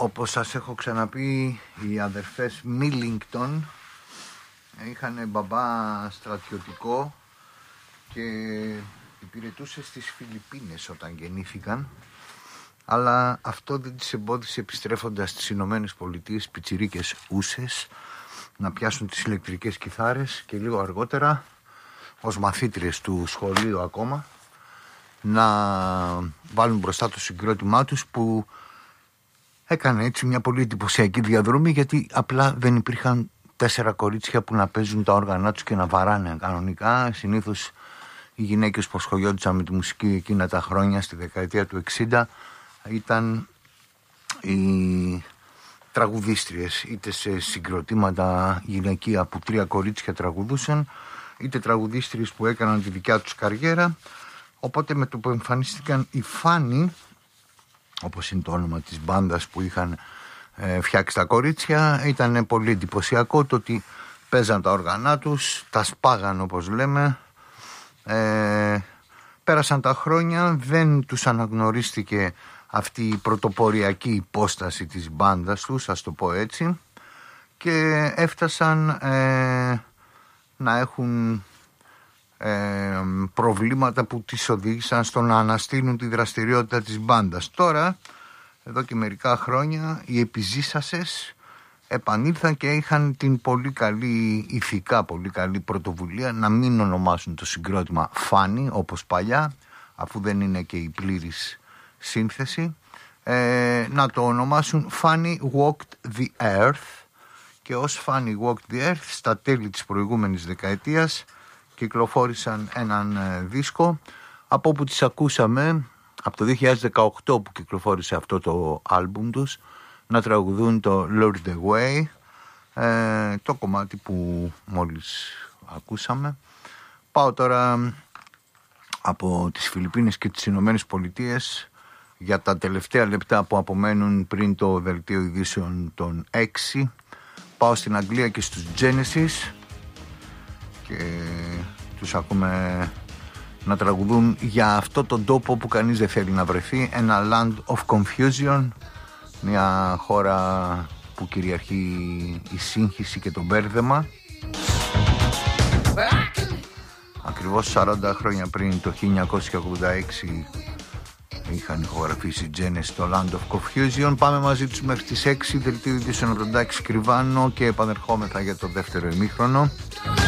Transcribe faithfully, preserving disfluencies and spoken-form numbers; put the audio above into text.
Όπως σας έχω ξαναπεί, οι αδερφές Μίλινγκτον είχαν μπαμπά στρατιωτικό και υπηρετούσε στις Φιλιππίνες όταν γεννήθηκαν, αλλά αυτό δεν τις εμπόδισε, επιστρέφοντας στις Ηνωμένες Πολιτείες, πιτσιρίκες ούσες, να πιάσουν τις ηλεκτρικές κιθάρες και λίγο αργότερα, ως μαθήτριες του σχολείου ακόμα, να βάλουν μπροστά το συγκρότημά τους, που έκανε έτσι μια πολύ εντυπωσιακή διαδρομή, γιατί απλά δεν υπήρχαν τέσσερα κορίτσια που να παίζουν τα όργανά τους και να βαράνε κανονικά. Συνήθως οι γυναίκες που ασχολιόντουσαν με τη μουσική εκείνα τα χρόνια, στη δεκαετία του εξήντα, ήταν οι τραγουδίστριες, είτε σε συγκροτήματα γυναικεία που τρία κορίτσια τραγουδούσαν, είτε τραγουδίστριες που έκαναν τη δικιά τους καριέρα. Οπότε με το που εμφανίστηκαν οι Φάνοι, όπως είναι το όνομα της μπάντας που είχαν ε, φτιάξει τα κορίτσια, ήταν πολύ εντυπωσιακό το ότι παίζαν τα όργανά τους, τα σπάγαν όπως λέμε. Ε, πέρασαν τα χρόνια, δεν τους αναγνωρίστηκε αυτή η πρωτοποριακή υπόσταση της μπάντας τους, ας το πω έτσι, και έφτασαν ε, να έχουν ε, προβλήματα που τις οδήγησαν στο να αναστείλουν τη δραστηριότητα της μπάντας. Τώρα, εδώ και μερικά χρόνια, οι επιζήσασες επανήλθαν και είχαν την πολύ καλή, ηθικά πολύ καλή πρωτοβουλία να μην ονομάσουν το συγκρότημα Funny όπως παλιά, αφού δεν είναι και η πλήρης σύνθεση, ε, να το ονομάσουν Funny Walked the Earth, και ως Funny Walked the Earth στα τέλη της προηγούμενης δεκαετίας κυκλοφόρησαν έναν ε, δίσκο, από όπου τις ακούσαμε από το δύο χιλιάδες δεκαοκτώ που κυκλοφόρησε αυτό το άλμπουμ τους, να τραγουδούν το Lured Away, ε, το κομμάτι που μόλις ακούσαμε. Πάω τώρα από τις Φιλιππίνες και τις Ηνωμένες Πολιτείες για τα τελευταία λεπτά που απομένουν πριν το δελτίο ειδήσεων των έξι. Πάω στην Αγγλία και στους Genesis και τους ακούμε να τραγουδούν για αυτό τον τόπο που κανείς δεν θέλει να βρεθεί, ένα land of confusion, μια χώρα που κυριαρχεί η σύγχυση και το μπέρδεμα. Ακριβώς σαράντα χρόνια πριν, το χίλια εννιακόσια ογδόντα έξι, είχαν ηχογραφήσει οι Genesis το Land of Confusion. Πάμε μαζί τους μέχρι τις έξι, δελτίο ειδήσεων από τον Τάκη Σκριβάνο, και επανερχόμεθα για το δεύτερο ημίχρονο.